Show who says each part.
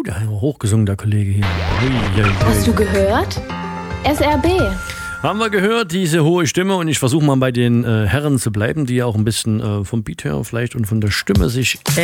Speaker 1: der hat hochgesungen, der Kollege hier.
Speaker 2: Hast du gehört? SRB.
Speaker 1: Haben wir gehört, diese hohe Stimme, und ich versuche mal bei den Herren zu bleiben, die ja auch ein bisschen vom Beat her vielleicht und von der Stimme sich